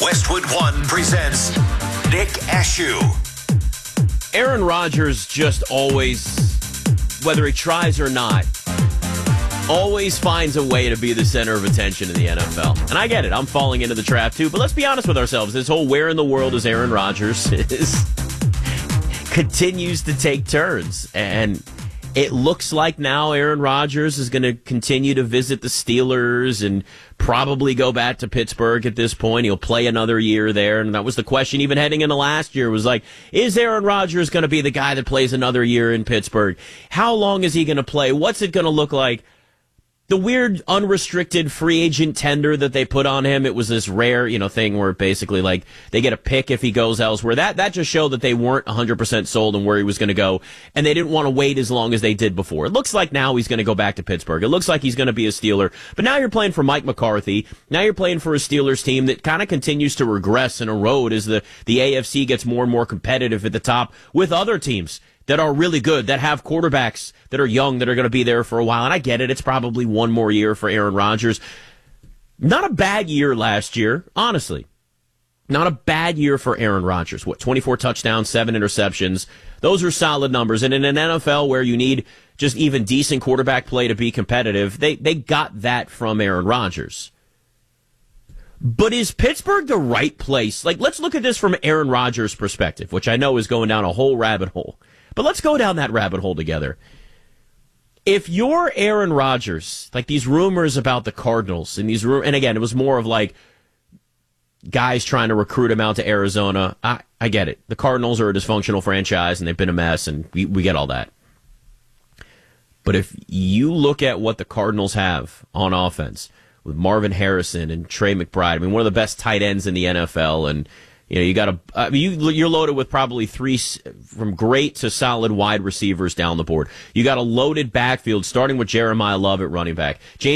Westwood One presents Nick Ashew. Aaron Rodgers just always, whether he tries or not, always finds a way to be the center of attention in the NFL. And I get it. I'm falling into the trap too. But let's be honest with ourselves. This whole where in the world is Aaron Rodgers continues to take turns. And it looks like now Aaron Rodgers is going to continue to visit the Steelers and probably go back to Pittsburgh at this point. He'll play another year there. And that was the question even heading into last year was like, is Aaron Rodgers going to be the guy that plays another year in Pittsburgh? How long is he going to play? What's it going to look like? The weird unrestricted free agent tender that they put on him, it was this rare, thing where basically like they get a pick if he goes elsewhere. That just showed that they weren't 100% sold on where he was going to go, and they didn't want to wait as long as they did before. It looks like now he's going to go back to Pittsburgh. It looks like he's going to be a Steeler. But now you're playing for Mike McCarthy. Now you're playing for a Steelers team that kind of continues to regress and erode as the AFC gets more and more competitive at the top with other teams that are really good, that have quarterbacks that are young, that are going to be there for a while. And I get it. It's probably one more year for Aaron Rodgers. Not a bad year last year, honestly. Not a bad year for Aaron Rodgers. 24 touchdowns, 7 interceptions. Those are solid numbers. And in an NFL where you need just even decent quarterback play to be competitive, they got that from Aaron Rodgers. But is Pittsburgh the right place? Like, let's look at this from Aaron Rodgers' perspective, which I know is going down a whole rabbit hole. But let's go down that rabbit hole together. If you're Aaron Rodgers, like these rumors about the Cardinals, and again, it was more of like guys trying to recruit him out to Arizona. I get it. The Cardinals are a dysfunctional franchise, and they've been a mess, and we get all that. But if you look at what the Cardinals have on offense with Marvin Harrison and Trey McBride, I mean, one of the best tight ends in the NFL, and you got you're loaded with probably 3 from great to solid wide receivers down the board. You got a loaded backfield, starting with Jeremiah Love at running back.